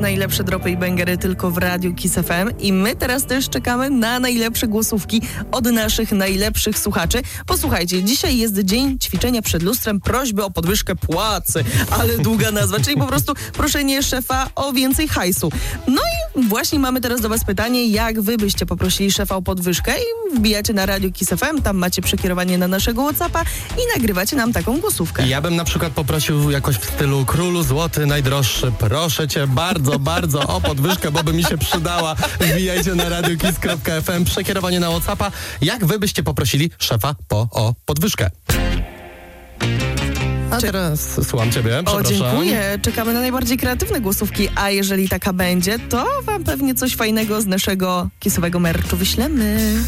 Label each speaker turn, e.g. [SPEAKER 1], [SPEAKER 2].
[SPEAKER 1] najlepsze dropy i bangery tylko w Radiu Kiss FM i my teraz też czekamy na najlepsze głosówki od naszych najlepszych słuchaczy. Posłuchajcie, dzisiaj jest dzień ćwiczenia przed lustrem, prośby o podwyżkę płacy, ale długa nazwa, czyli po prostu proszenie szefa o więcej hajsu. No i właśnie mamy teraz do was pytanie, jak wy byście poprosili szefa o podwyżkę i wbijacie na Radio Kiss FM, tam macie przekierowanie na naszego WhatsAppa i nagrywacie nam taką głosówkę.
[SPEAKER 2] Ja bym na przykład poprosił jakoś w stylu królu złoty najdroższy, proszę cię bardzo, bardzo o podwyżkę, bo by mi się przydała. Wbijajcie na radiokiss.fm, przekierowanie na WhatsAppa. Jak wy byście poprosili szefa o podwyżkę? A teraz słucham ciebie, przepraszam.
[SPEAKER 1] O, dziękuję. Czekamy na najbardziej kreatywne głosówki, a jeżeli taka będzie, to wam pewnie coś fajnego z naszego kissowego merchu wyślemy.